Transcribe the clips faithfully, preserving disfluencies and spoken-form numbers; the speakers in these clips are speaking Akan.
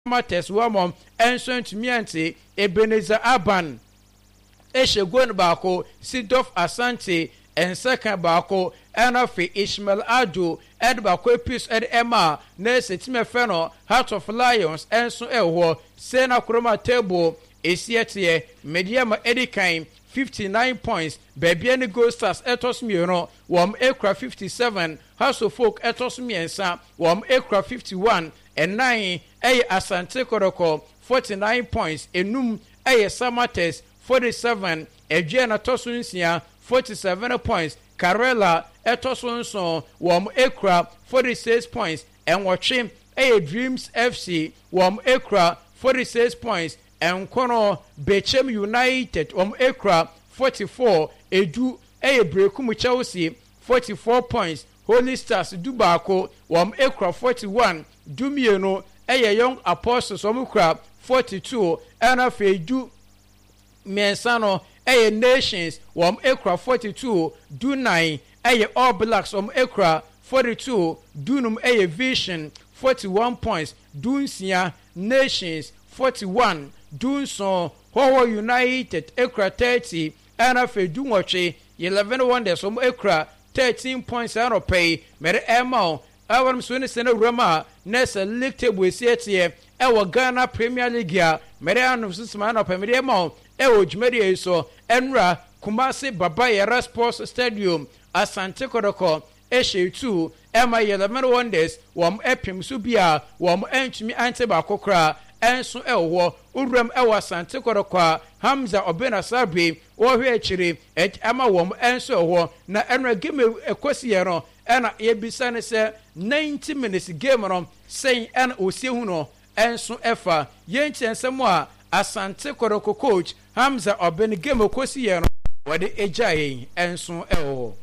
Matters Wamom enso ntumi ante Ebenezer Aban Eshegon Bako Sidof Asante enseka Bako Enafi Ishmael Ado Edbako Epis Ed Emma Nese Timefeno Heart of Lions enso ewo Sena Kroma Table Esiete Mediama Edikan fifty-nine points Babiani Gold Stars Etos Miono Wom Ekra fifty-seven House of Folk Etos Miensa Wom Ekra fifty-one and nine Eye Asante Koroko forty-nine points Enum Eye Samates forty-seven Ejiana Tosunsia forty-seven points Karela Etosunson Wom Ekra forty-six points and Wachim Eye Dreams F C Wom Ekra forty-six points and Kono Bechem United Wom Ekra forty-four Edu Eye Brekumu Chelsea forty-four points Holy Stars Dubako Wom Ekra forty-one Dumieno Eye Young Apostles Omukra forty-two Anafe Du Mensano Eye Nations Wom Ekra forty-two Du nine Eye All Blacks Wom Ekra forty-two Dunum Eye Vision forty-one points Dunsia Nations forty-one Dunson Hoho United Ekra thirty Anafe Dunwache eleven Wonders Wom Ekra thirteen points out of pay Mere Emma Awam Swini Sena Rama Nessa League Table Setie Ewa Ghana Premier League ya Mere Anum Susman of Mere Emma Ewo Jmedia so Enra Kumasi Babaya Sports Stadium Asante Koroko Eshe two Emma eleven Wonders Wam Epim Subia Wam Enchimi Anteba Kokra Enso Ewo Uram Ewa Sante Koroko Hamza Obena Sabi Ohwe Chiri et Emma Wam Enso Ewo na Enra Gimme Ekwesiero Ena yebisa ne se ninety minutes game no saying ena osie hu no enso efa yenchi ensemo a Asante Koroko coach Hamza Obeni game okosi ye no wode ejaye enso ewo.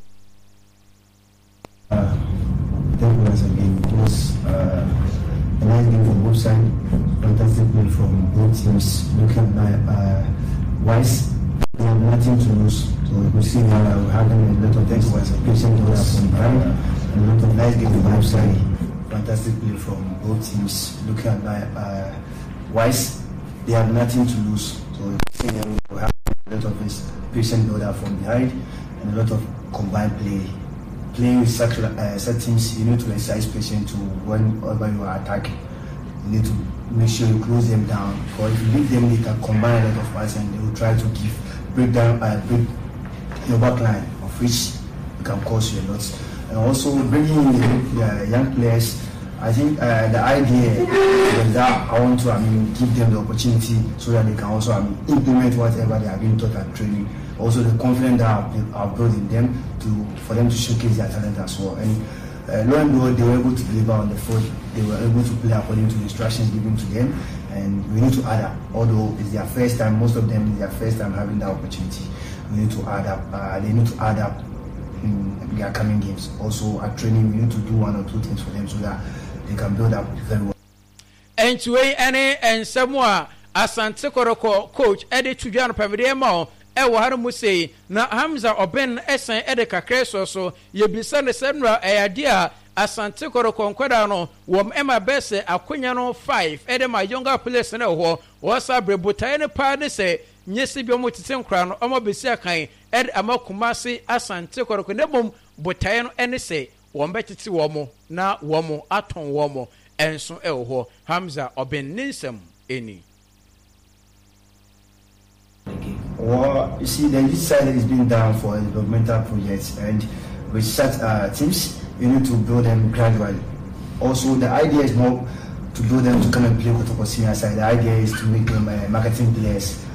Uh, that was again it was uh, a nice game from both sides, fantastic play from both teams. Looking at uh, Wise, they have nothing to lose. So we see now we're having a lot of anticipation from behind, and a lot of nice game from both sides. Fantastic play from both teams. Looking at uh, Wise, they have nothing to lose. So we see now we have a lot of patient builder from behind, and a lot of combined play. Playing with such uh, such teams, you need to exercise patience to whenever you are attacking. You need to make sure you close them down, because if you leave them, they can combine a lot of passes and they will try to give break down uh, break your back line, of which it can cause you a lot. And also bringing in the uh, young players, I think uh, the idea is that I want to I mean give them the opportunity so that they can also I mean implement whatever they are being taught at training. Also the confidence that I've built in them to for them to showcase their talent as well. And uh, lo and behold, they were able to deliver on the field. They were able to play according to the instructions given to them. And we need to add up. Although it's their first time, most of them is their first time having that opportunity. We need to add up. Uh, they need to add up in their coming games. Also at training, we need to do one or two things for them so that they can build up very well. And to any and somewhere Asante Koroko coach Eddie Tujan Paviliamo. Ewo harumu sei na Hamza Oben esen ede kakre so so yebisa ne senra eyadia Asante Koroko nkwada no wom ema bese akonya no five ede ma younger players na ho wosa brebutai ne pa ne se nyesi bi omo tete nkra no omo besi akan ede amakumase Asante Koroko ne bom botai no ene se wom betete womo na womo aton womo enso ewo ho Hamza Oben ninsem eni. Well, you see, the this side is being down for developmental projects, and with such uh, teams, you need to build them gradually. Also, the idea is not to build them to come and play with the senior side. The idea is to make them uh, marketing players.